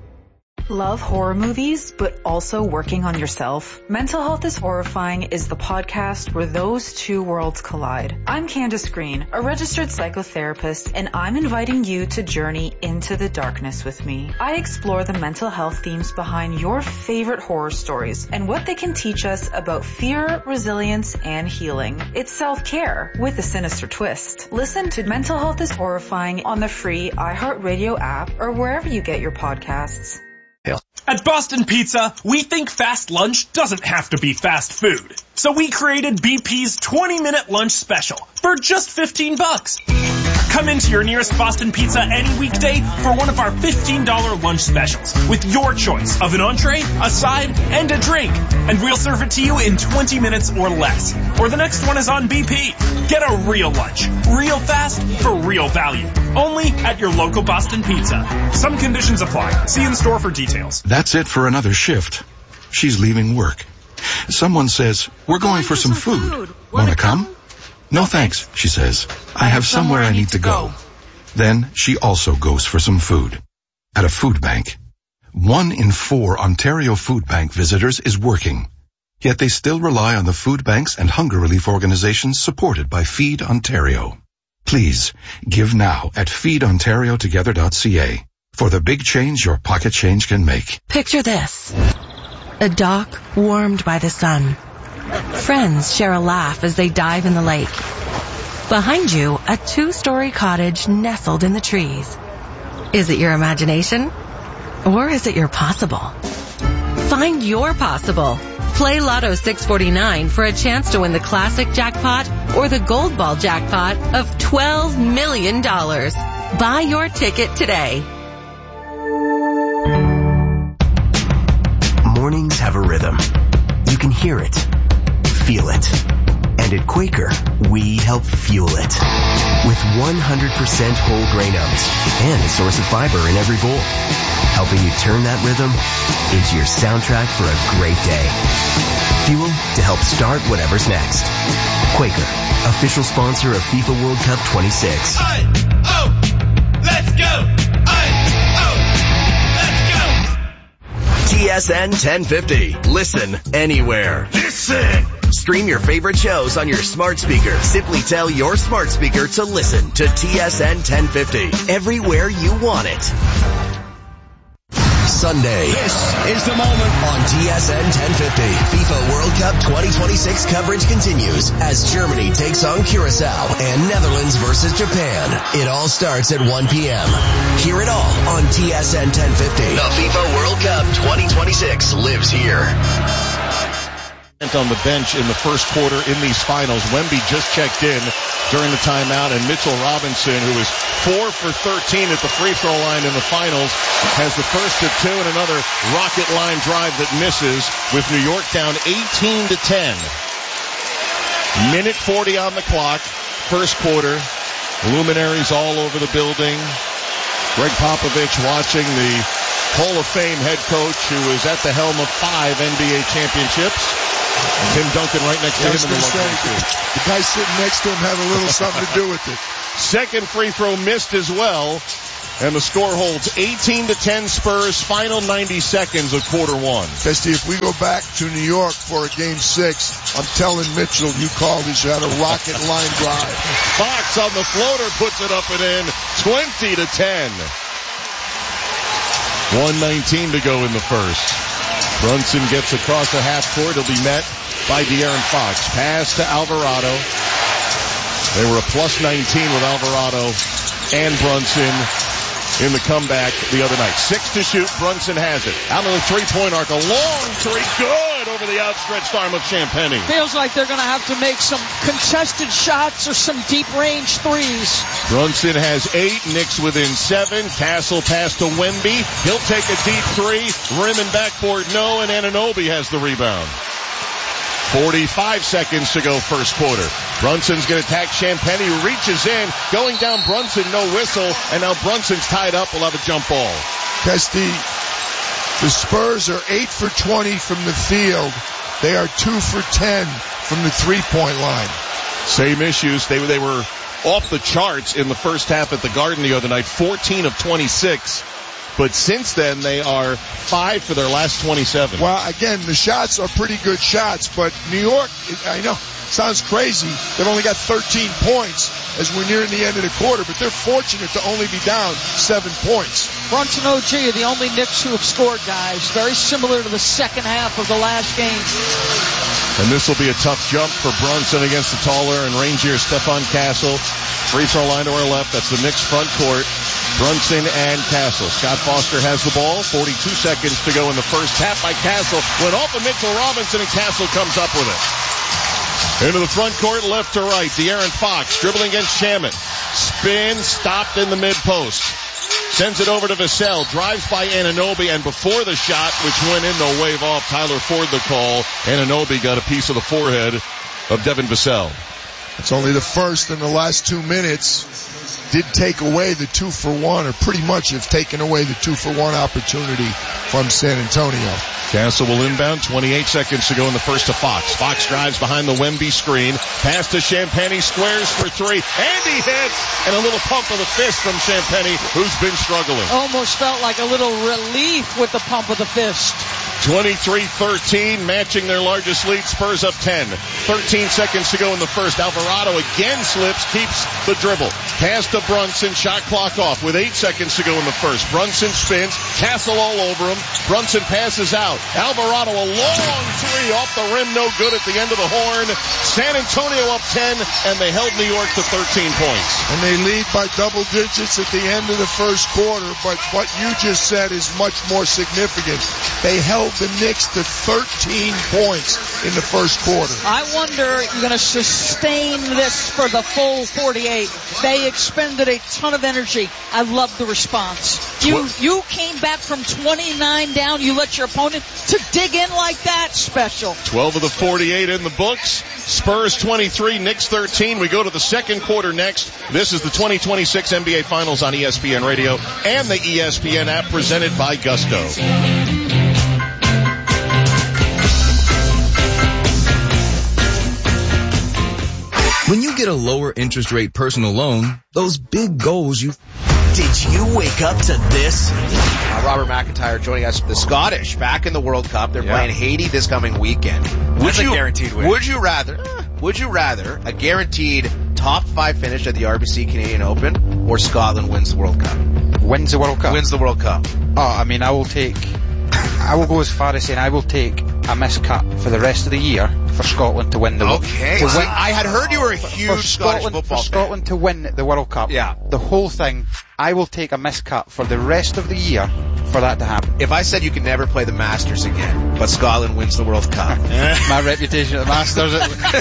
Love horror movies, but also working on yourself? Mental Health is Horrifying is the podcast where those two worlds collide. I'm Candace Green, a registered psychotherapist, and I'm inviting you to journey into the darkness with me. I explore the mental health themes behind your favorite horror stories and what they can teach us about fear, resilience, and healing. It's self-care with a sinister twist. Listen to Mental Health is Horrifying on the free iHeartRadio app or wherever you get your podcasts. At Boston Pizza, we think fast lunch doesn't have to be fast food. So we created BP's 20-minute lunch special for just $15. Come into your nearest Boston Pizza any weekday for one of our $15 lunch specials with your choice of an entree, a side, and a drink. And we'll serve it to you in 20 minutes or less. Or the next one is on BP. Get a real lunch, real fast, for real value. Only at your local Boston Pizza. Some conditions apply. See in store for details. That's it for another shift. She's leaving work. Someone says, "We're going for some food. Wanna come?" "No thanks," she says. "I have somewhere I need to go." Then she also goes for some food. At a food bank. 1 in 4 Ontario Food Bank visitors is working. Yet they still rely on the food banks and hunger relief organizations supported by Feed Ontario. Please, give now at feedontariotogether.ca for the big change your pocket change can make. Picture this. A dock warmed by the sun. Friends share a laugh as they dive in the lake. Behind you, a 2-story cottage nestled in the trees. Is it your imagination? Or is it your possible? Find your possible. Play Lotto 649 for a chance to win the classic jackpot or the gold ball jackpot of $12 million. Buy your ticket today. Mornings have a rhythm. You can hear it, feel it. And at Quaker, we help fuel it. With 100% whole grain oats and a source of fiber in every bowl. Helping you turn that rhythm into your soundtrack for a great day. Fuel to help start whatever's next. Quaker, official sponsor of FIFA World Cup 26. Let's go! TSN 1050. Listen anywhere. Listen! Stream your favorite shows on your smart speaker. Simply tell your smart speaker to listen to TSN 1050. Everywhere you want it. Sunday. This is the moment on TSN 1050. FIFA World Cup 2026 coverage continues as Germany takes on Curacao and Netherlands versus Japan. It all starts at 1 p.m. Hear it all on TSN 1050. The FIFA World Cup 2026 lives here. On the bench in the first quarter in these finals. Wemby just checked in during the timeout, and Mitchell Robinson, who is 4 for 13 at the free throw line in the finals, has the first of two and another rocket line drive that misses, with New York down 18-10. Minute 40 on the clock, first quarter. Luminaries all over the building. Greg Popovich watching the Hall of Fame head coach, who is at the helm of 5 NBA championships. Tim Duncan right next to him in the the guy sitting next to him had a little something to do with it. Second free throw missed as well, and the score holds 18-10 Spurs, final 90 seconds of quarter one. Festy, if we go back to New York for a game 6, I'm telling Mitchell, you called it, you had a rocket line drive. Fox on the floater puts it up and in, 20-10. 1:19 to go in the first. Brunson gets across the half court. He'll be met by De'Aaron Fox. Pass to Alvarado. They were a plus 19 with Alvarado and Brunson in the comeback the other night. 6 to shoot. Brunson has it. Out of the three-point arc. A long three. Good over the outstretched arm of Champagnie. Feels like they're going to have to make some contested shots or some deep-range threes. Brunson has 8. Knicks within 7. Castle pass to Wemby. He'll take a deep three. Rim and backboard no, and Anunoby has the rebound. 45 seconds to go first quarter. Brunson's going to attack Champagnie, who reaches in. Going down Brunson, no whistle, and now Brunson's tied up. We'll have a jump ball. Kesty, the Spurs are 8 for 20 from the field. They are 2 for 10 from the three-point line. Same issues. They were off the charts in the first half at the Garden the other night, 14 of 26. But since then, they are 5 for their last 27. Well, again, the shots are pretty good shots, but New York, I know, sounds crazy. They've only got 13 points as we're nearing the end of the quarter, but they're fortunate to only be down 7 points. Brunson OG are the only Knicks who have scored, guys. Very similar to the second half of the last game. And this will be a tough jump for Brunson against the taller and rangier Stefan Castle. Free throw line to our left. That's the Knicks front court. Brunson and Castle. Scott Foster has the ball. 42 seconds to go in the first. Tap by Castle. Went off of Mitchell Robinson, and Castle comes up with it. Into the front court, left to right. De'Aaron Fox dribbling against Shaman. Spin, stopped in the mid-post. Sends it over to Vassell. Drives by Anunoby, and before the shot, which went in, they'll wave off Tyler Ford the call. Anunoby got a piece of the forehead of Devin Vassell. It's only the first, and the last 2 minutes did take away the 2-for-1, or pretty much have taken away the 2-for-1 opportunity from San Antonio. Castle will inbound. 28 seconds to go in the first to Fox. Fox drives behind the Wemby screen. Pass to Champagnie, squares for 3. And he hits! And a little pump of the fist from Champagnie, who's been struggling. Almost felt like a little relief with the pump of the fist. 23-13, matching their largest lead. Spurs up 10. 13 seconds to go in the first. Alvarado again slips, keeps the dribble. Pass to Brunson, shot clock off with 8 seconds to go in the first. Brunson spins, Castle all over him. Brunson passes out. Alvarado, a long three off the rim, no good at the end of the horn. San Antonio up 10, and they held New York to 13 points. And they lead by double digits at the end of the first quarter, but what you just said is much more significant. They held the Knicks to 13 points in the first quarter. I wonder you're going to sustain this for the full 48. They expended a ton of energy. I love the response. You came back from 29 down. You let your opponent to dig in like that. Special. 12 of the 48 in the books. Spurs 23, Knicks 13. We go to the second quarter next. This is the 2026 NBA Finals on ESPN Radio and the ESPN app, presented by Gusto. When you get a lower interest rate personal loan, those big goals you... Did you wake up to this? Robert McIntyre joining us, the Scottish, back in the World Cup. They're playing Haiti this coming weekend. That's a guaranteed win. Would you rather a guaranteed top 5 finish at the RBC Canadian Open or Scotland wins the World Cup? Wins the World Cup. Wins the World Cup. Oh, I mean, I will go as far as saying I will take a missed cut for the rest of the year for Scotland to win the World Cup. Okay. I had heard you were a huge Scottish football fan. For Scotland to win the World Cup. Yeah. The whole thing, I will take a missed cut for the rest of the year for that to happen. If I said you can never play the Masters again, but Scotland wins the World Cup. My reputation at the Masters.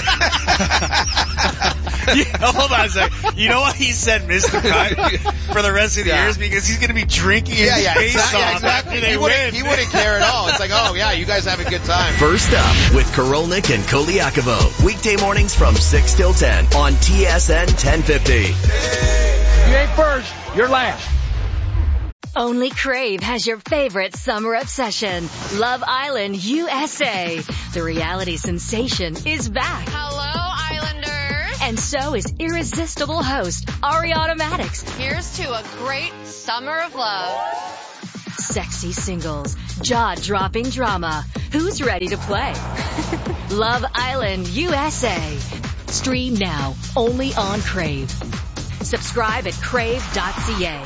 Hold on a second. You know why he said Mr. Cut for the rest of the years? Because he's going to be drinking his face off exactly. after they win. He wouldn't care at all. It's like, oh yeah, you guys have a good time. First up with Korolnik and Koliakovo. Weekday mornings from 6 till 10 on TSN 1050. You ain't first, you're last. Only Crave has your favorite summer obsession, Love Island USA. The reality sensation is back. Hello, Islanders. And so is irresistible host Ariana Maddox. Here's to a great summer of love. Sexy singles, jaw-dropping drama. Who's ready to play? Love Island USA. Stream now, only on Crave. Subscribe at crave.ca.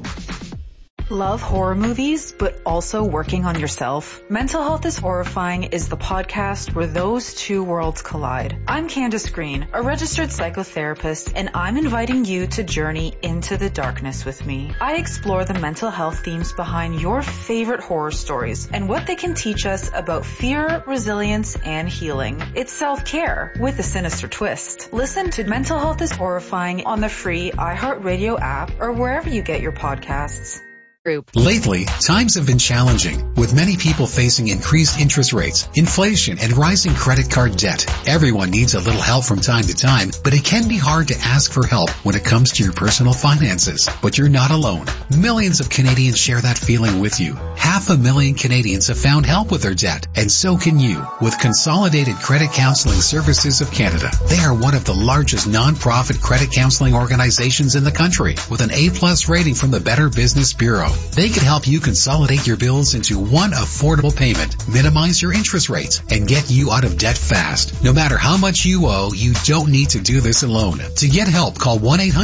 Love horror movies, but also working on yourself? Mental Health is Horrifying is the podcast where those two worlds collide. I'm Candace Green, a registered psychotherapist, and I'm inviting you to journey into the darkness with me. I explore the mental health themes behind your favorite horror stories and what they can teach us about fear, resilience, and healing. It's self-care with a sinister twist. Listen to Mental Health is Horrifying on the free iHeartRadio app or wherever you get your podcasts. Lately, times have been challenging, with many people facing increased interest rates, inflation, and rising credit card debt. Everyone needs a little help from time to time, but it can be hard to ask for help when it comes to your personal finances. But you're not alone. Millions of Canadians share that feeling with you. 500,000 Canadians have found help with their debt, and so can you, with Consolidated Credit Counseling Services of Canada. They are one of the largest non-profit credit counseling organizations in the country, with an A+ rating from the Better Business Bureau. They can help you consolidate your bills into one affordable payment, minimize your interest rates, and get you out of debt fast. No matter how much you owe, you don't need to do this alone. To get help, call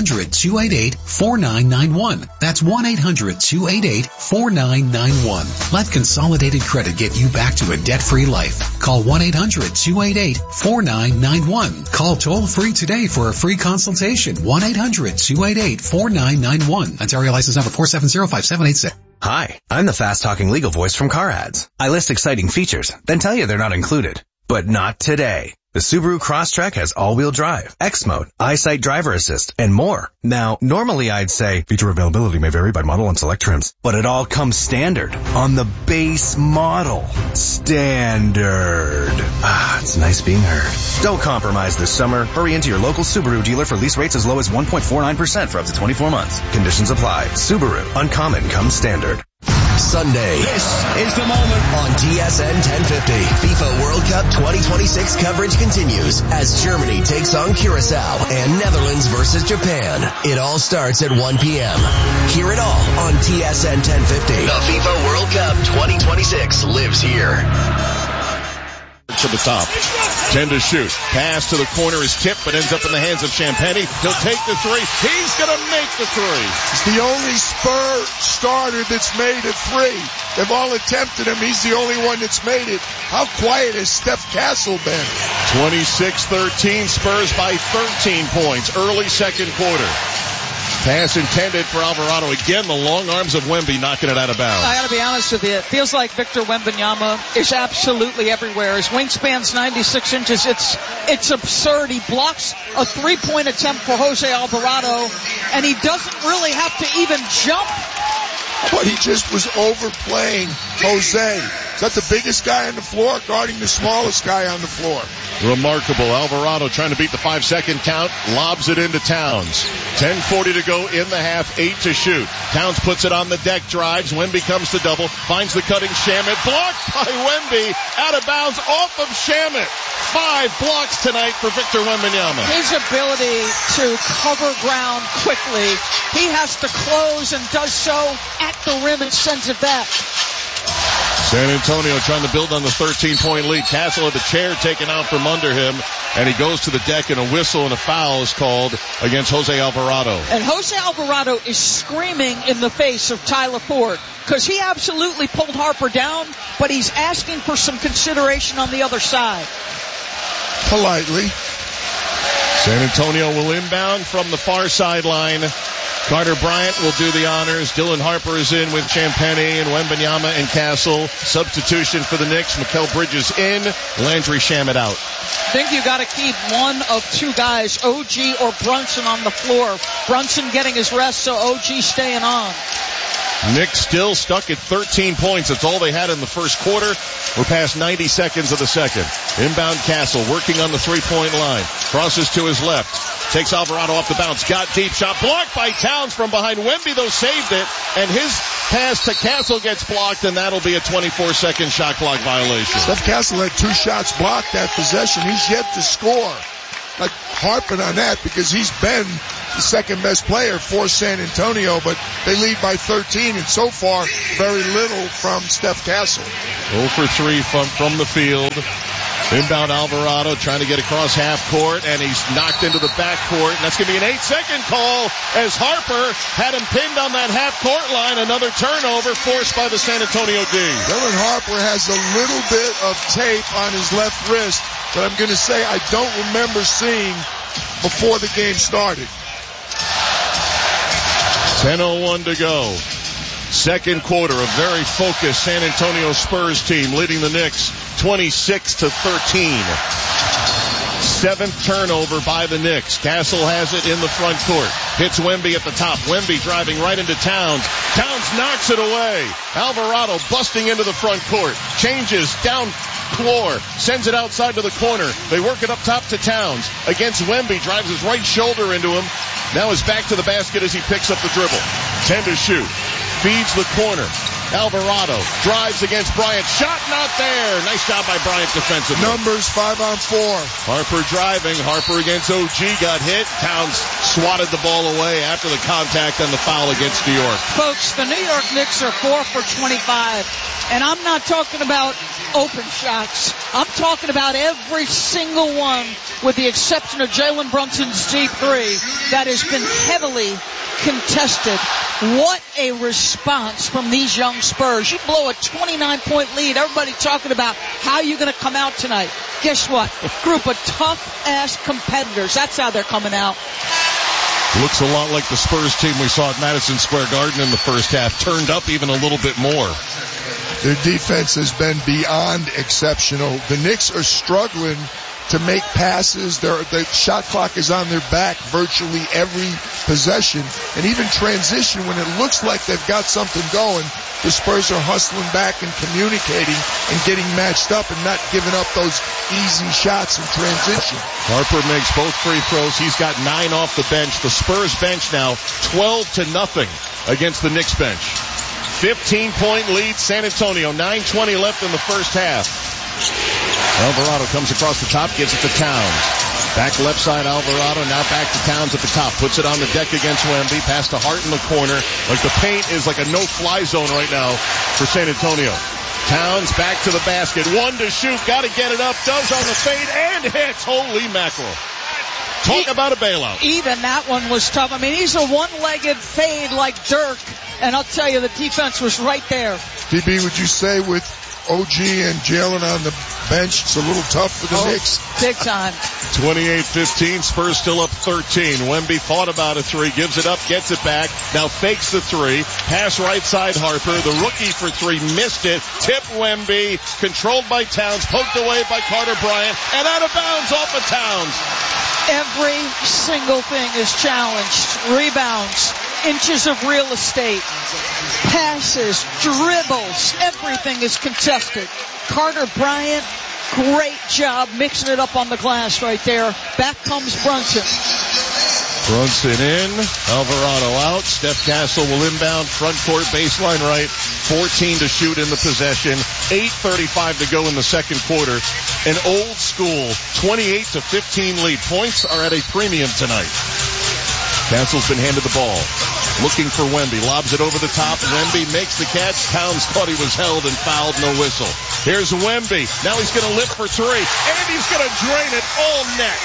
1-800-288-4991. That's 1-800-288-4991. Let Consolidated Credit get you back to a debt-free life. Call 1-800-288-4991. Call toll-free today for a free consultation. 1-800-288-4991. Ontario license number 4705786. Hi, I'm the fast-talking legal voice from Car Ads. I list exciting features, then tell you they're not included. But not today. The Subaru Crosstrek has all-wheel drive, X-Mode, EyeSight driver assist, and more. Now, normally I'd say feature availability may vary by model and select trims, but it all comes standard on the base model. Standard. It's nice being heard. Don't compromise this summer. Hurry into your local Subaru dealer for lease rates as low as 1.49% for up to 24 months. Conditions apply. Subaru. Uncommon comes standard. Sunday. This is the moment On TSN 1050, FIFA World Cup 2026 coverage continues as Germany takes on Curacao and Netherlands versus Japan. It all starts at 1 p.m. Hear it all on TSN 1050. The FIFA World Cup 2026 lives here. To the top. 10 to shoot. Pass to the corner is tipped, but ends up in the hands of Champagny. He'll take the three. He's going to make the three. He's the only Spur starter that's made a three. They've all attempted him. He's the only one that's made it. How quiet has Steph Castle been? 26-13. Spurs by 13 points. Early second quarter. Pass intended for Alvarado. Again, the long arms of Wemby knocking it out of bounds. I got to be honest with you. It feels like Victor Wembanyama is absolutely everywhere. His wingspan's 96 inches. It's absurd. He blocks a three-point attempt for Jose Alvarado, and he doesn't really have to even jump. But he just was overplaying Jose. Is that the biggest guy on the floor guarding the smallest guy on the floor? Remarkable. Alvarado trying to beat the 5-second count. Lobs it into Towns. 10:40 to go in the half. 8 to shoot. Towns puts it on the deck. Drives. Wemby comes to double. Finds the cutting Shamet. Blocked by Wemby. Out of bounds off of Shamet. 5 blocks tonight for Victor Wembanyama. His ability to cover ground quickly. He has to close and does so at the rim and sends it back. San Antonio trying to build on the 13-point lead. Castle had the chair taken out from under him, and he goes to the deck, and a whistle and a foul is called against Jose Alvarado. And Jose Alvarado is screaming in the face of Tyler Ford because he absolutely pulled Harper down, but he's asking for some consideration on the other side. Politely. San Antonio will inbound from the far sideline. Carter Bryant will do the honors. Dylan Harper is in with Champagny and Wembanyama and Castle. Substitution for the Knicks. Mikal Bridges in. Landry Shamet out. I think you got to keep one of two guys, OG or Brunson, on the floor. Brunson getting his rest, so OG staying on. Knicks still stuck at 13 points. That's all they had in the first quarter. We're past 90 seconds of the second. Inbound Castle working on the three-point line. Crosses to his left. Takes Alvarado off the bounce. Got deep shot. Blocked by Towns from behind. Wemby, though, saved it. And his pass to Castle gets blocked, and that'll be a 24-second shot clock violation. Steph Castle had 2 shots blocked that possession. He's yet to score. Like harping on that because he's been the second best player for San Antonio, but they lead by 13, and so far very little from Steph Castle. 0 for 3 from the field. Inbound Alvarado trying to get across half court, and he's knocked into the back court, and that's going to be an 8-second call as Harper had him pinned on that half court line. Another turnover forced by the San Antonio D. Dylan Harper has a little bit of tape on his left wrist, but I'm going to say I don't remember seeing before the game started. 10:01 to go. Second quarter, a very focused San Antonio Spurs team leading the Knicks 26-13. 7th turnover by the Knicks. Castle has it in the front court. Hits Wemby at the top. Wemby driving right into Towns. Towns knocks it away. Alvarado busting into the front court. Changes down floor. Sends it outside to the corner. They work it up top to Towns. Against Wemby. Drives his right shoulder into him. Now is back to the basket as he picks up the dribble. 10 to shoot. Feeds the corner. Alvarado drives against Bryant. Shot not there. Nice job by Bryant defensively. Numbers 5-on-4. Harper driving. Harper against OG got hit. Towns swatted the ball away after the contact and the foul against New York. Folks, the New York Knicks are 4 for 25. And I'm not talking about open shots. I'm talking about every single one, with the exception of Jalen Brunson's deep three, that has been heavily contested. What a response from these young Spurs. You blow a 29-point lead. Everybody talking about how you're going to come out tonight. Guess what? Group of tough-ass competitors. That's how they're coming out. Looks a lot like the Spurs team we saw at Madison Square Garden in the first half. Turned up even a little bit more. Their defense has been beyond exceptional. The Knicks are struggling to make passes. The shot clock is on their back virtually every possession. And even transition, when it looks like they've got something going, the Spurs are hustling back and communicating and getting matched up and not giving up those easy shots in transition. Harper makes both free throws. He's got 9 off the bench. The Spurs bench now 12-0 against the Knicks bench. 15-point lead, San Antonio. 9:20 left in the first half. Alvarado comes across the top, gives it to Towns. Back left side, Alvarado, now back to Towns at the top. Puts it on the deck against Wemby. Pass to Hart in the corner. Like the paint is like a no-fly zone right now for San Antonio. Towns back to the basket. 1 to shoot. Got to get it up. Does on the fade and hits. Holy mackerel. Talk about a bailout. Even that one was tough. I mean, he's a one-legged fade like Dirk. And I'll tell you, the defense was right there. DB, would you say with OG and Jalen on the bench, it's a little tough for the Knicks? Big time. 28-15, Spurs still up 13. Wemby thought about a three, gives it up, gets it back, now fakes the three. Pass right side Harper, the rookie for three, missed it. Tip Wemby, controlled by Towns, poked away by Carter Bryant, and out of bounds off of Towns. Every single thing is challenged. Rebounds, inches of real estate, passes, dribbles, everything is contested. Carter Bryant, great job mixing it up on the glass right there. Back comes Brunson. Brunson in, Alvarado out. Steph Castle will inbound, front court, baseline right. 14 to shoot in the possession. 8:35 to go in the second quarter. An old school 28-15 lead. Points are at a premium tonight. Castle's been handed the ball. Looking for Wemby. Lobs it over the top. Wemby makes the catch. Towns thought he was held and fouled. No whistle. Here's Wemby. Now he's going to lift for three. And he's going to drain it all net.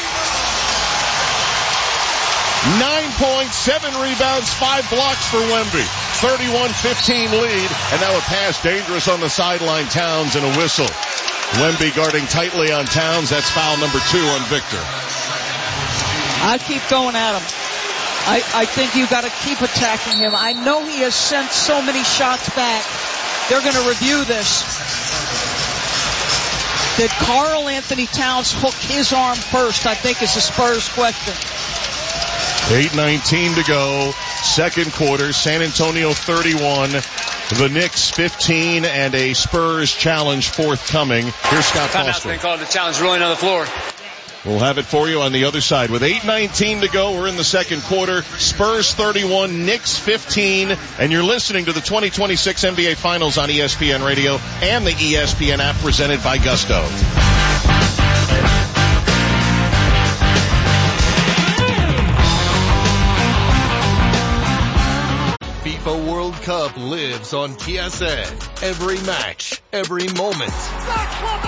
9 points, 7 rebounds, 5 blocks for Wemby. 31-15 lead. And now a pass dangerous on the sideline. Towns and a whistle. Wemby guarding tightly on Towns. That's foul number 2 on Victor. I keep going at him. I think you've got to keep attacking him. I know he has sent so many shots back. They're going to review this. Did Karl Anthony Towns hook his arm first, I think is the Spurs question. 8:19 to go. Second quarter. San Antonio 31. The Knicks 15 and a Spurs challenge forthcoming. Here's Scott Foster. Been called the challenge rolling on the floor. We'll have it for you on the other side. With 8:19 to go, we're in the second quarter. Spurs 31, Knicks 15, and you're listening to the 2026 NBA Finals on ESPN Radio and the ESPN app presented by Gusto. FIFA World Cup lives on TSN. Every match, every moment.